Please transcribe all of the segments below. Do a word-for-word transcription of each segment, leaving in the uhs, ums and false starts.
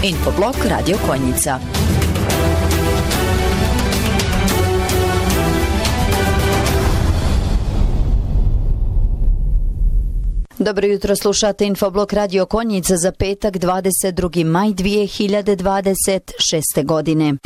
Infoblog Radio Konjica. Dobro jutro, slušate Infoblog Radio Konjica za petak dvadeset drugi maj dvije hiljade dvadeset šeste. godine.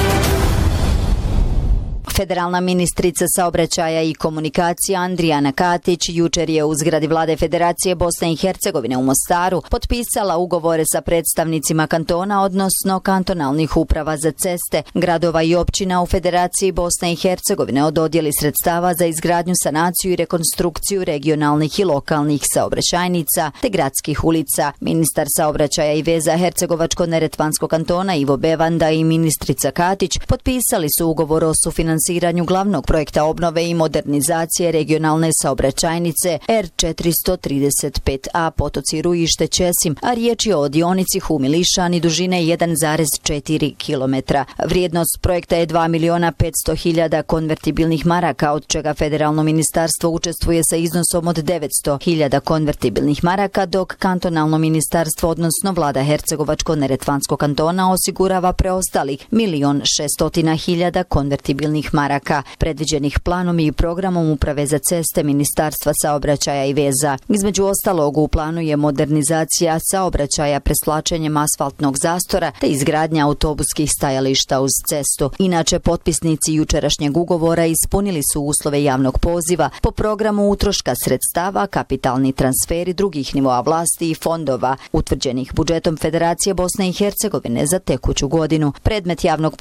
Federalna ministrica saobraćaja i komunikacija Andrijana Katić jučer je u zgradi Vlade Federacije Bosne i Hercegovine u Mostaru potpisala ugovore sa predstavnicima kantona, odnosno kantonalnih uprava za ceste, gradova i općina u Federaciji Bosne i Hercegovine o dodjeli sredstava za izgradnju, sanaciju i rekonstrukciju regionalnih i lokalnih saobraćajnica te gradskih ulica. Ministar saobraćaja i veza Hercegovačko-neretvanskog kantona Ivo Bevanda i ministrica Katić potpisali su ugovor o sufinansiranju glavnog projekta obnove i modernizacije regionalne saobraćajnice R četiristo trideset pet A Potoci Rujište Ćesim, a riječ je o dionici Humilišani dužine jedan zarez četiri kilometra. Vrijednost projekta je dva miliona petsto hiljada konvertibilnih maraka, od čega federalno ministarstvo učestvuje sa iznosom od devetsto hiljada konvertibilnih maraka, dok kantonalno ministarstvo, odnosno vlada Hercegovačko-neretvanskog kantona, osigurava preostalih milion šestotina hiljada konvertibilnih maraka, predviđenih planom i programom Uprave za ceste Ministarstva saobraćaja i veza. Između ostalog, u planu je modernizacija saobraćaja preslačenjem asfaltnog zastora te izgradnja autobuskih stajališta uz cestu. Inače, potpisnici jučerašnjeg ugovora ispunili su uslove javnog poziva po programu utroška sredstava, kapitalni transferi drugih nivoa vlasti i fondova utvrđenih budžetom Federacije Bosne i Hercegovine za tekuću godinu. Predmet javnog